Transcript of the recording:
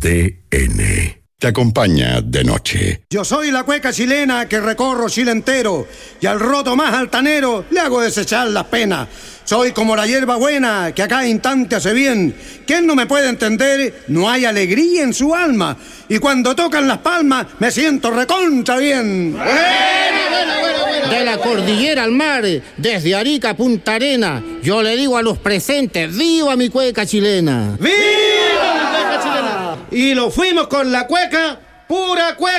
CDN. Te acompaña de noche. Yo soy la cueca chilena que recorro Chile entero y al roto más altanero le hago desechar las penas. Soy como la hierba buena que a cada instante hace bien. Quien no me puede entender, no hay alegría en su alma. Y cuando tocan las palmas me siento recontra bien. Bueno. De la cordillera al mar, desde Arica a Punta Arena, yo le digo a los presentes, ¡viva mi cueca chilena! ¡Viva mi cueca chilena! Y lo fuimos con la cueca, pura cueca.